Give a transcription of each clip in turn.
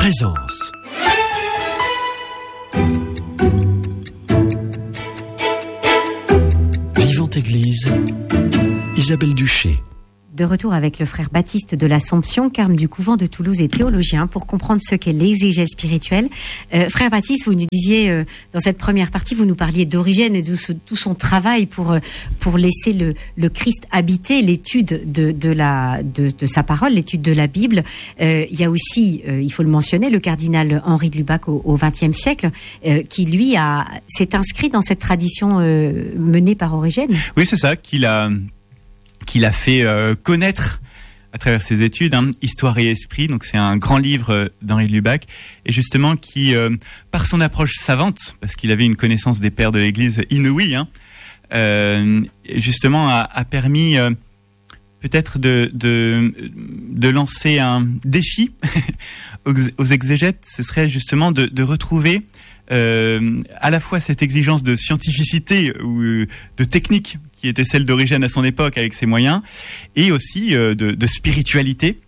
Présence. Vivante Église, Isabelle Duché. De retour avec le frère Baptiste de l'Assomption, carme du couvent de Toulouse et théologien, pour comprendre ce qu'est l'exégèse spirituelle. Frère Baptiste, vous nous disiez, dans cette première partie, vous nous parliez d'Origène et de tout son travail pour laisser le Christ habiter l'étude de sa parole, l'étude de la Bible. Il y a aussi, il faut le mentionner, le cardinal Henri de Lubac au XXe siècle, qui lui s'est inscrit dans cette tradition menée par Origène. Oui, c'est ça, qu'il a fait connaître à travers ses études, Histoire et Esprit. Donc c'est un grand livre d'Henri de Lubac, et justement qui, par son approche savante, parce qu'il avait une connaissance des pères de l'Église inouïe, justement a permis peut-être de lancer un défi aux exégètes. Ce serait justement de retrouver à la fois cette exigence de scientificité ou de technique qui était celle d'Origène à son époque avec ses moyens, et aussi de spiritualité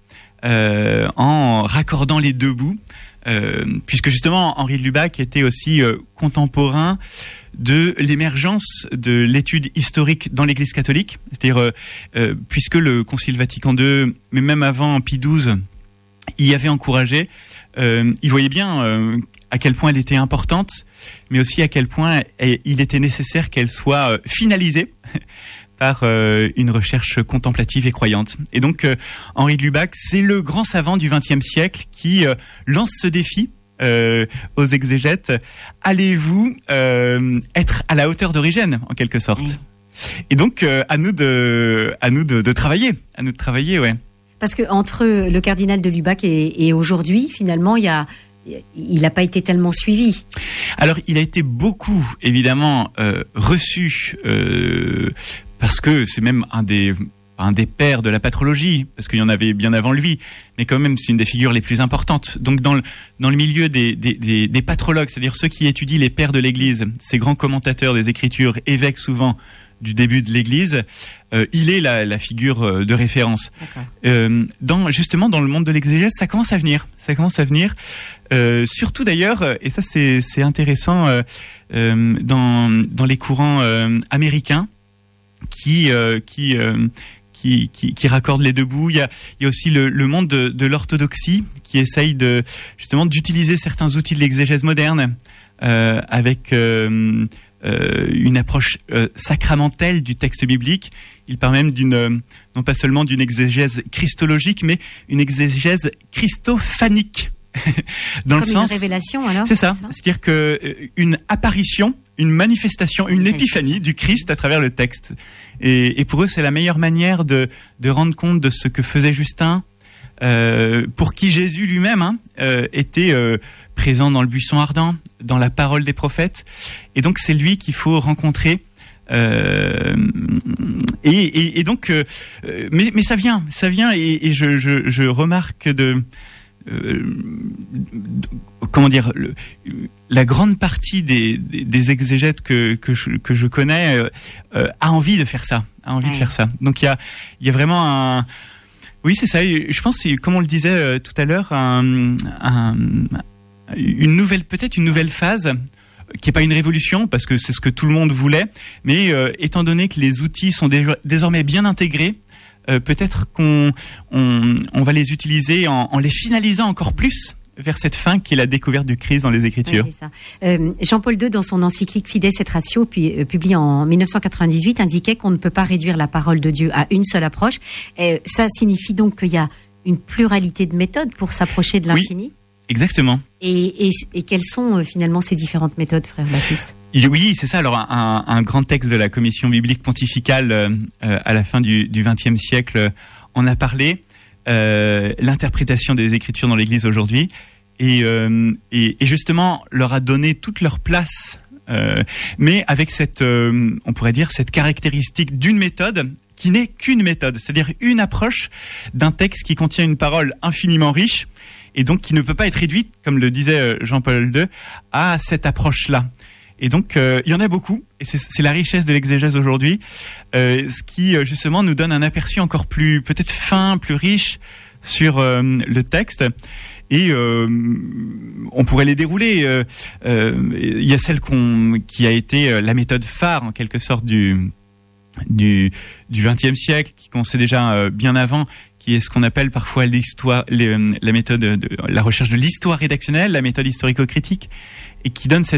en raccordant les deux bouts, puisque justement Henri de Lubac était aussi contemporain de l'émergence de l'étude historique dans l'Église catholique, c'est-à-dire puisque le Concile Vatican II, mais même avant Pie XII, y avait encouragé, il voyait bien à quel point elle était importante, mais aussi à quel point il était nécessaire qu'elle soit finalisée par une recherche contemplative et croyante. Et donc, Henri de Lubac, c'est le grand savant du XXe siècle qui lance ce défi aux exégètes. Allez-vous être à la hauteur d'Origène, en quelque sorte? Oui. Et donc, à nous de travailler, ouais. Parce que entre le cardinal de Lubac et aujourd'hui, finalement, il n'a pas été tellement suivi. Alors, il a été beaucoup, évidemment, reçu, parce que c'est même un des pères de la patrologie, parce qu'il y en avait bien avant lui, mais quand même, c'est une des figures les plus importantes. Donc, dans le milieu des patrologues, c'est-à-dire ceux qui étudient les pères de l'Église, ces grands commentateurs des Écritures, évêques souvent du début de l'Église, il est la figure de référence. Justement, dans le monde de l'exégèse, ça commence à venir. Surtout d'ailleurs, et ça c'est intéressant, dans les courants américains qui raccordent les deux bouts. Il y a aussi le monde de l'orthodoxie qui essaye justement d'utiliser certains outils de l'exégèse moderne avec une approche sacramentelle du texte biblique. Il parle même non pas seulement d'une exégèse christologique, mais une exégèse christophanique. Dans comme le sens, une révélation, alors. C'est ça. C'est-à-dire une apparition, une manifestation, une épiphanie du Christ à travers le texte. Et pour eux, c'est la meilleure manière de rendre compte de ce que faisait Justin, pour qui Jésus lui-même était présent dans le buisson ardent, dans la parole des prophètes. Et donc, c'est lui qu'il faut rencontrer. Et donc, mais ça vient, et je remarque comment dire, la grande partie des exégètes que je connais a envie de faire ça, Donc il y a vraiment oui, c'est ça. Je pense, comme on le disait tout à l'heure, une nouvelle phase, qui n'est pas une révolution, parce que c'est ce que tout le monde voulait, mais étant donné que les outils sont désormais bien intégrés, peut-être qu'on va les utiliser en les finalisant encore plus vers cette fin qui est la découverte du Christ dans les Écritures. Oui, c'est ça. Jean-Paul II, dans son encyclique Fides et Ratio, publié en 1998, indiquait qu'on ne peut pas réduire la parole de Dieu à une seule approche. Ça signifie donc qu'il y a une pluralité de méthodes pour s'approcher de l'infini. Oui, exactement. Et quelles sont finalement ces différentes méthodes, frère Baptiste ? Oui, c'est ça. Alors, un grand texte de la Commission biblique pontificale à la fin du XXe siècle en a parlé. L'interprétation des Écritures dans l'Église aujourd'hui, et justement leur a donné toute leur place, mais avec cette, on pourrait dire, cette caractéristique d'une méthode qui n'est qu'une méthode, c'est-à-dire une approche d'un texte qui contient une parole infiniment riche, et donc qui ne peut pas être réduite, comme le disait Jean-Paul II, à cette approche-là. Et donc, il y en a beaucoup, et c'est la richesse de l'exégèse aujourd'hui, ce qui, justement, nous donne un aperçu encore plus, peut-être fin, plus riche sur le texte. Et on pourrait les dérouler. Il y a celle qui a été la méthode phare en quelque sorte du XXe siècle, qu'on sait déjà bien avant, qui est ce qu'on appelle parfois la méthode la recherche de l'histoire rédactionnelle, la méthode historico-critique, et qui donne cette